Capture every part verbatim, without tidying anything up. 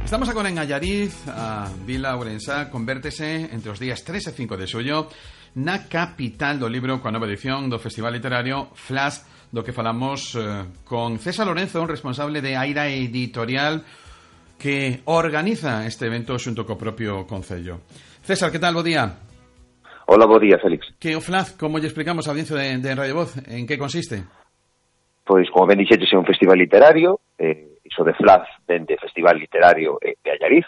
Estamos agora en Allariz, a Vila Ourensá convértese entre os días tres e cinco de xullo na capital do libro coa nova edición do Festival Literario Flash, do que falamos eh, con César Lorenzo, un responsable de Aira Editorial que organiza este evento xunto co propio Concello. César, que tal? Bo día. Hola, bo día, Félix. Que o Flash, como lle explicamos á audiencia de, de Radio Voz, en que consiste? Pois, como ben dixetes, é un festival literario, eh, iso de Flash dende Festival Literario eh, de Allariz.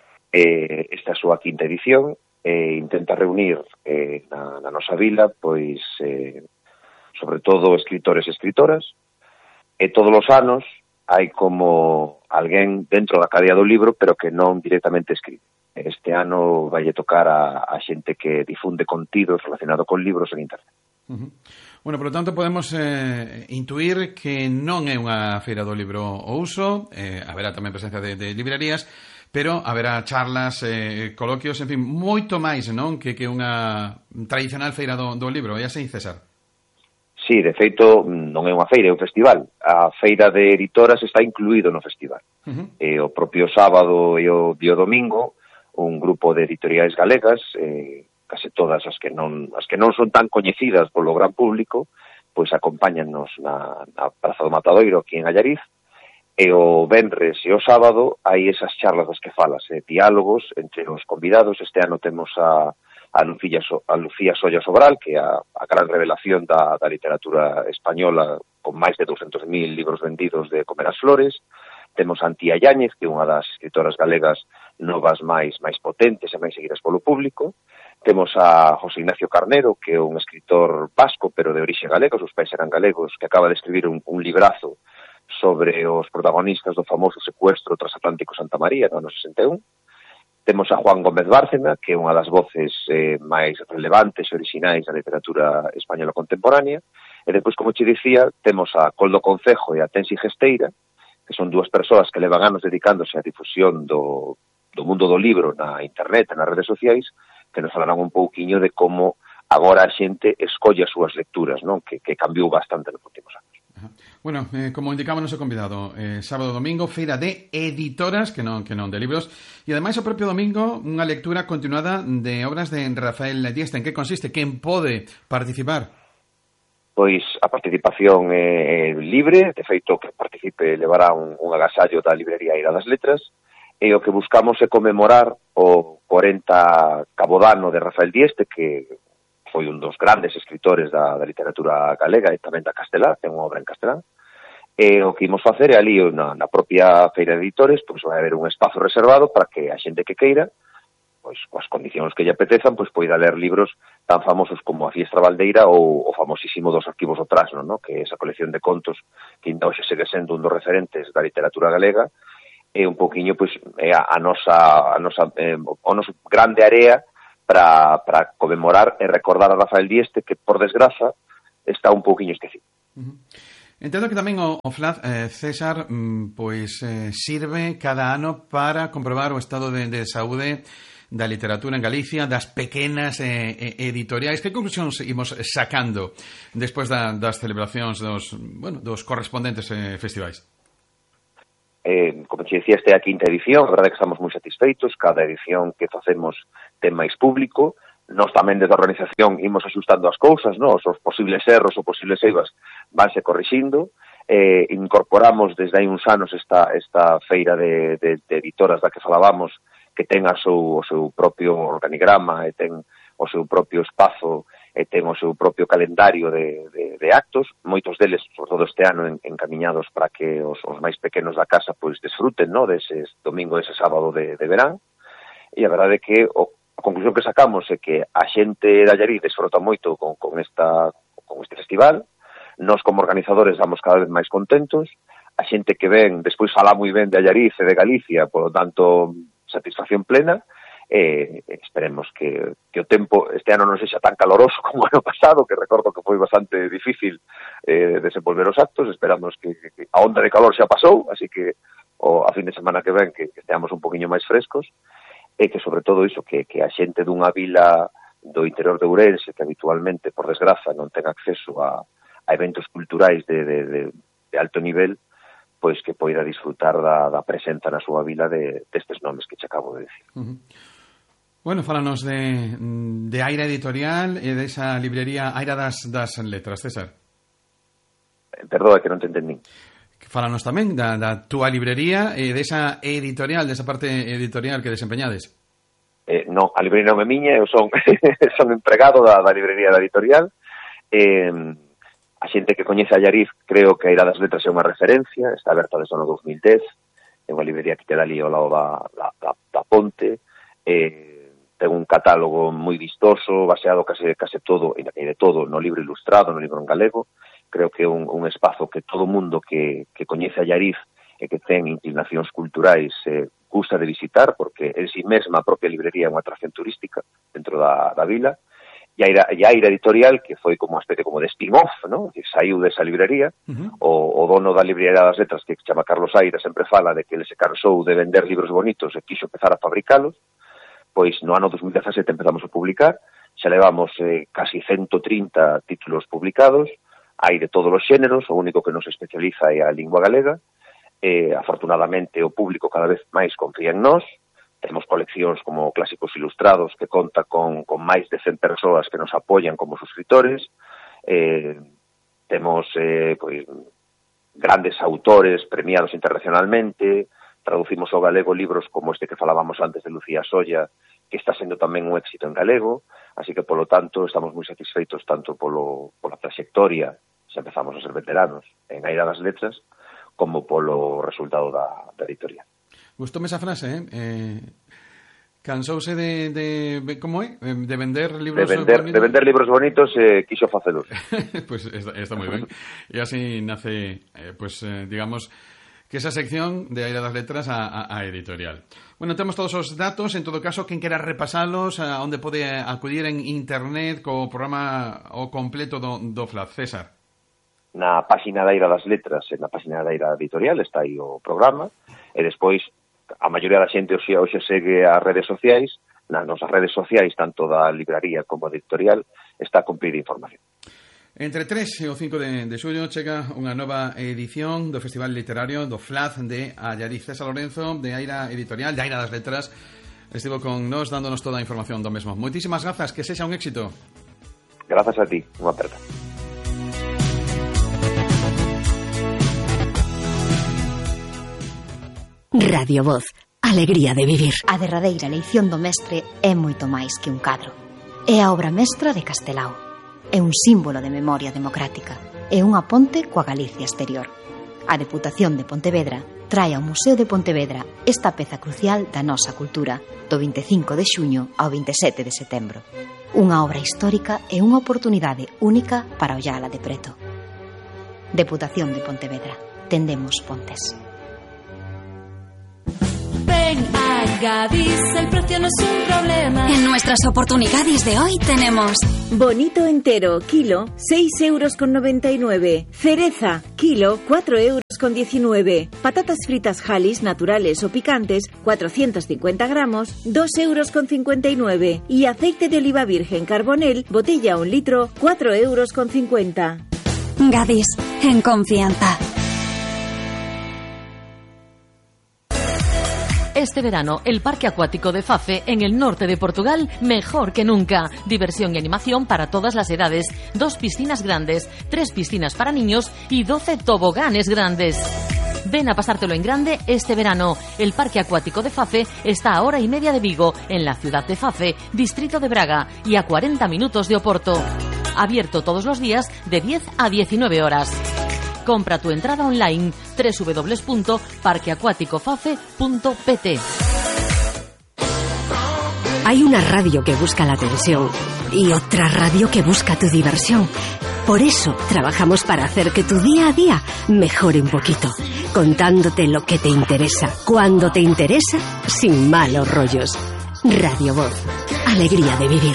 Eh, esta é a súa quinta edición, eh, intenta reunir eh, na, na nosa vila, pois, eh, sobre todo, escritores e escritoras, e todos os anos hai como alguén dentro da cadea do libro, pero que non directamente escribe. Este ano vai tocar a, a xente que difunde contidos relacionados con libros en internet. Uh-huh. Bueno, por lo tanto, podemos eh, intuir que non é unha feira do libro ao uso, eh, haberá tamén presencia de, de librerías, pero haberá charlas, eh, coloquios, en fin, moito máis, non? Que, que unha tradicional feira do, do libro, é así, César? Sí, de feito, non é unha feira, é un festival. A feira de editoras está incluído no festival. Uh-huh. E o propio sábado e o, e o domingo, un grupo de editoriais galegas, eh, case todas as que non as que non son tan coñecidas polo gran público, pois acompáñannos na, na Praza do Matadoiro aquí en Allariz, e o venres e o sábado hai esas charlas das que falas, eh, diálogos entre os convidados. Este ano temos a, a, Lucía, so, a Lucía Solla Sobral, que é a, a gran revelación da, da literatura española, con máis de doscientos mil libros vendidos de Comer as Flores. Temos a Antía Yáñez, que é unha das escritoras galegas novas máis máis potentes e máis seguidas polo público. Temos a José Ignacio Carnero, que é un escritor vasco, pero de orixe galega, os seus pais eran galegos, que acaba de escribir un, un librazo sobre os protagonistas do famoso secuestro transatlántico Santa María no ano sesenta e un. Temos a Juan Gómez Bárcena, que é unha das voces eh, máis relevantes e orixinais da literatura española contemporánea. E depois, como te dicía, temos a Coldo Concejo e a Tensi Gesteira, que son dúas persoas que levan anos dedicándose á difusión do, do mundo do libro na internet, nas redes sociais, que nos falarán un pouquiño de como agora a xente escolle as súas lecturas, non? Que, que cambiou bastante nos últimos anos. Ajá. Bueno, eh, como indicaba o noso convidado, eh, sábado e domingo, feira de editoras, que non, que non de libros, e ademais o propio domingo unha lectura continuada de obras de Rafael Dieste. En que consiste? Quen pode participar? Pois a participación é libre, de feito que participe levará un, un agasallo da librería Aira das Letras, e o que buscamos é conmemorar o corenta cabodano de Rafael Dieste, que foi un dos grandes escritores da, da literatura galega e tamén da castelá, ten unha obra en castelán, e o que imos facer é ali na, na propia feira de editores, pois vai haber un espazo reservado para que a xente que queira, pois coas condicións que lle apetezan, pois poida ler libros tan famosos como A Fiestra Valdeira ou o famosísimo dos Arquivos do Trasno, no? Que é esa colección de contos que ainda hoxe segue sendo un dos referentes da literatura galega, e un poquinho, pois, é a, a nosa, a nosa eh, o noso grande área para, para conmemorar e recordar a Rafael Dieste, que, por desgraza, está un poquinho esquecido. Uh-huh. Entendo que tamén o, o Flash, eh, César, mm, pois eh, sirve cada ano para comprobar o estado de, de saúde da literatura en Galicia, das pequenas eh, editoriais. Que conclusións imos sacando despois da, das celebracións dos, bueno, dos correspondentes eh, festivais? Eh, como te decía, esta é a quinta edición, a verdade é que estamos moi satisfeitos, cada edición que facemos ten máis público, nós tamén desde a organización imos axustando as cousas, no? os, os posibles erros ou posibles eivas vanse corrixindo, eh, incorporamos desde hai uns anos esta, esta feira de, de, de editoras da que falábamos, que ten a seu, o seu propio organigrama e ten o seu propio espazo e ten o seu propio calendario de, de, de actos, moitos deles, sobre todo este ano, en, encaminhados para que os, os máis pequenos da casa pois desfruten, no? Deses domingo, dese sábado de, de verán, e a verdade é que o, a conclusión que sacamos é que a xente de Allariz desfruta moito con, con, esta, con este festival, nós como organizadores damos cada vez máis contentos, a xente que ven, despois fala moi ben de Allariz e de Galicia, por lo tanto, satisfacción plena, e eh, esperemos que, que o tempo este ano non sexa tan caloroso como o ano pasado, que recordo que foi bastante difícil eh, desenvolver os actos. Esperamos que, que a onda de calor xa pasou, así que o, a fin de semana que ven que, que esteamos un poquinho máis frescos, e que sobre todo iso, que, que a xente dunha vila do interior de Ourense, que habitualmente, por desgraza, non ten acceso a, a eventos culturais de, de, de, de alto nivel, pois que poida disfrutar da, da presenza na súa vila de, destes nomes que che acabo de decir. Uh-huh. Bueno, fálanos de, de Aira Editorial e desa librería Aira das, das Letras, César. Perdoa, que non te entendín. Fálanos tamén da, da túa librería e desa editorial, desa parte editorial que desempeñades. Eh, non, a librería non é miña, eu son, son empregado da, da librería da editorial. Eh, a xente que coñece a Allariz, creo que a Aira das Letras é unha referencia, está aberta desde o ano dos mil dez, é unha librería que queda ali ao lado da, da, da, da ponte, eh, ten un catálogo moi vistoso, baseado case, case todo, e de todo, no libro ilustrado, no libro en galego. Creo que é un, un espazo que todo mundo que, que coñece a Allariz e que ten inclinacións culturais eh, gusta de visitar, porque en si mesma a propia librería é unha atracción turística dentro da, da vila. E a Aira, e a Aira Editorial, que foi como uma especie como de spin-off, ¿no? Que saiu desa librería, uh-huh. o, o dono da librería das letras, que se chama Carlos Aira, sempre fala de que ele se cansou de vender libros bonitos e quixo empezar a fabricalos. Pois no ano dos mil dezasete empezamos a publicar, xa levamos eh, casi ciento trinta títulos publicados, hai de todos os xéneros, o único que nos especializa é a lingua galega. Eh, afortunadamente o público cada vez máis confía en nós, temos coleccións como Clásicos Ilustrados que conta con, con máis de cen persoas que nos apoian como suscriptores, eh, temos eh, pois, grandes autores premiados internacionalmente, traducimos ao galego libros como este que falábamos antes de Lucía Solla, que está sendo tamén un éxito en galego, así que, polo tanto, estamos moi satisfeitos tanto polo, pola trayectoria, xa empezamos a ser veteranos en Aira das Letras, como polo resultado da, da editorial. Gustoume esa frase, eh? eh cansouse de, de... como é? De vender libros de vender, bonitos. De vender libros bonitos e eh, quiso facelos. Pois pues está, está moi ben. E así nace, eh, pues, eh, digamos, que esa sección de Aira das Letras a, a, a editorial. Bueno, temos todos os datos, en todo caso, quen quera repasalos, a onde pode acudir en internet co programa o completo do, do F L A D, César. Na página da Aira das Letras, na página da Aira Editorial, está aí o programa, e despois a maioría da xente hoxe, hoxe segue as redes sociais, nas nosas redes sociais, tanto da libraría como da editorial, está a cumprir información. Entre tres e o cinco de, de xullo chega unha nova edición do Festival Literario do F L A D de Allariz. César Lorenzo, de Aira Editorial, de Aira das Letras, estivo con nós dándonos toda a información do mesmo. Moitísimas grazas, que sexa un éxito. Grazas a ti, unha aperta. Radio Voz, alegría de vivir. A derradeira leición do mestre é moito máis que un cadro. É a obra mestra de Castelao. É un símbolo de memoria democrática. É unha ponte coa Galicia exterior. A Deputación de Pontevedra trae ao Museo de Pontevedra esta peza crucial da nosa cultura do vinte e cinco de xuño ao vinte e sete de setembro. Unha obra histórica e unha oportunidade única para ollala de preto. Deputación de Pontevedra. Tendemos pontes. Ven a Gadis, el precio no es un problema. En nuestras oportunidades de hoy tenemos bonito entero, kilo, seis euros con noventa y nueve. Cereza, kilo, cuatro euros con diecinueve. Patatas fritas Halis, naturales o picantes, cuatrocientos cincuenta gramos, dos euros con cincuenta y nueve. Y aceite de oliva virgen Carbonel, botella un litro, cuatro euros con cincuenta. Gadis, en confianza. Este verano, el Parque Acuático de Fafe, en el norte de Portugal, mejor que nunca. Diversión y animación para todas las edades. Dos piscinas grandes, tres piscinas para niños y doce toboganes grandes. Ven a pasártelo en grande este verano. El Parque Acuático de Fafe está a hora y media de Vigo, en la ciudad de Fafe, distrito de Braga, y a cuarenta minutos de Oporto. Abierto todos los días de diez a diecinueve horas. Compra tu entrada online doble u doble u doble u punto parque acuático fafe punto p t. Hay una radio que busca la atención y otra radio que busca tu diversión. Por eso trabajamos para hacer que tu día a día mejore un poquito, contándote lo que te interesa, cuando te interesa, sin malos rollos. Radio Voz, alegría de vivir.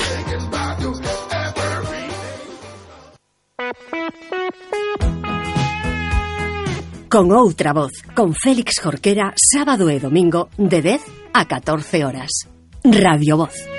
Con outra voz, con Félix Jorquera, sábado e domingo, de dez a catorce horas. Radio Voz.